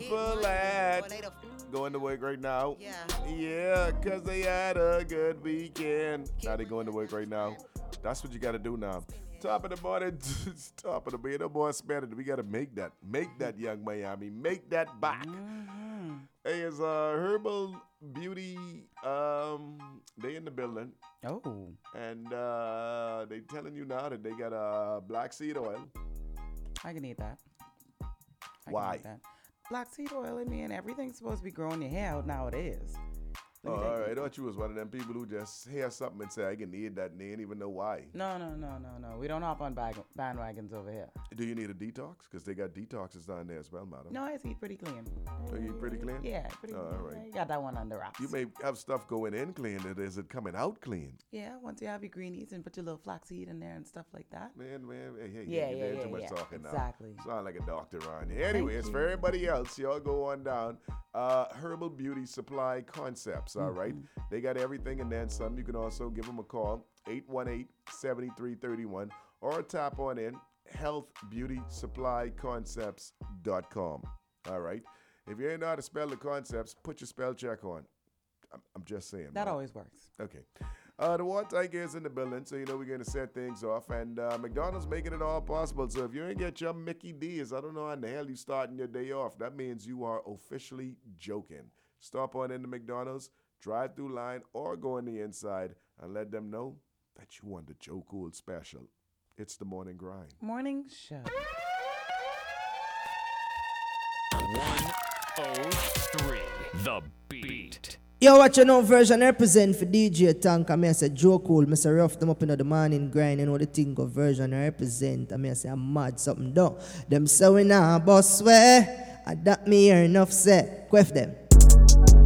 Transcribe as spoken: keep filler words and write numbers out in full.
people at going to work right now. Yeah. Yeah, because they had a good weekend. Now they going to work right now. That's what you got to do now. Top of the morning, top of the morning. No more Spanish. We got to make that. Make that, Young Miami. Make that back. Mm-hmm. Hey, it's uh, Herbal Beauty. Um, they in the building. Oh. And uh, they telling you now that they got a uh, black seed oil. I can eat that. I Why? Can eat that. Black seed oil, I mean, everything's supposed to be growing your hair out nowadays. Oh, all right. I thought you was one of them people who just hear something and say, I can need that, and they ain't even know why. No, no, no, no, no. We don't hop on bag- bandwagons over here. Do you need a detox? Because they got detoxes down there as well, madam. No, I eat pretty clean. Oh, you eat pretty clean? Yeah, pretty Oh, clean. all right. You got that one under wraps. You may have stuff going in clean. Is it coming out clean? Yeah, once you have your greenies and put your little flaxseed in there and stuff like that. Man, man, hey, hey, Yeah, you're yeah, doing yeah, too much yeah. talking now. Exactly. Sound like a doctor around here. Anyway, Thank it's you. for everybody else. Y'all go on down. Uh, Herbal Beauty Supply Concepts, all right? Mm-hmm. They got everything and then some. You can also give them a call, eight one eight, seven three three one, or tap on in, health beauty supply concepts dot com, all right? If you ain't know how to spell the concepts, put your spell check on. I'm, I'm just saying. That man. always works. Okay. Uh, the water tank is in the building, so you know we're going to set things off. And uh, McDonald's making it all possible. So if you ain't get your Mickey D's, I don't know how in the hell you starting your day off. That means you are officially joking. Stop on into McDonald's, drive through line, or go on the inside and let them know that you want the Joe Cool special. It's the morning grind. Morning show. one oh three The Beat. Yo, watch your now version represent for D J Tank. I mean, I say Joe Cool. I say rough them up in the morning grind. You know the thing of version I represent. I mean, I say I'm mad something done. Them say we nah boss way. I that me hear enough say. Quef them.